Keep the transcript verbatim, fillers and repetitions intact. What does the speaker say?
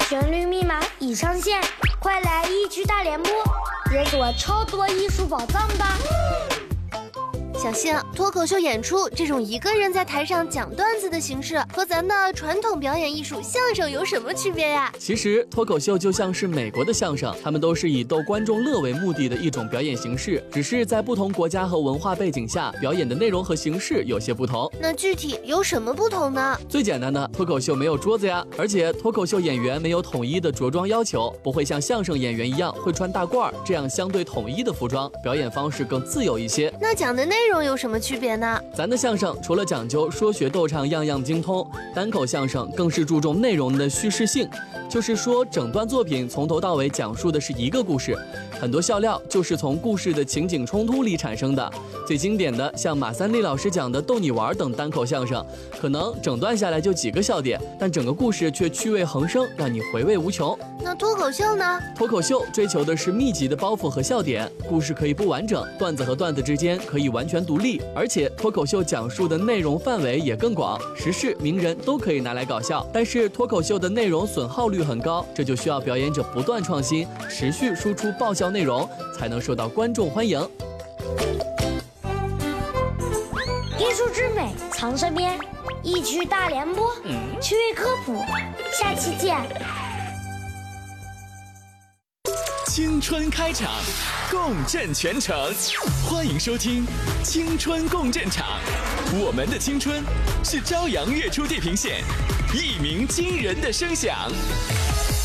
旋律密码已上线，快来一区大联播，解锁超多艺术宝藏吧！ 小新，脱口秀演出这种一个人在台上讲段子的形式，和咱的传统表演艺术相声有什么区别呀？ 其实脱口秀就像是美国的相声，他们都是以逗观众乐为目的的一种表演形式，只是在不同国家和文化背景下，表演的内容和形式有些不同。 那具体有什么不同呢？ 最简单的，脱口秀没有桌子呀，而且脱口秀演员没有统一的着装要求，不会像相声演员一样会穿大褂这样相对统一的服装，表演方式更自由一些。 那讲的内容有什么区别呢？ 咱的相声除了讲究说学逗唱样样精通，单口相声更是注重内容的叙事性，就是说整段作品从头到尾讲述的是一个故事，很多笑料就是从故事的情景冲突里产生的。最经典的像马三立老师讲的逗你玩等单口相声，可能整段下来就几个笑点，但整个故事却趣味横生，让你回味无穷。 那脱口秀呢？ 脱口秀追求的是密集的包袱和笑点，故事可以不完整，段子和段子之间可以完全独立，而且脱口秀讲述的内容范围也更广，时事名人都可以拿来搞笑。但是脱口秀的内容损耗率很高，这就需要表演者不断创新，持续输出爆笑内容，才能受到观众欢迎。 艺术之美藏身边，一区大联播，趣味科普，下期见。 青春开场，共振全城，欢迎收听青春共振场。我们的青春是朝阳跃出地平线，一鸣惊人的声响。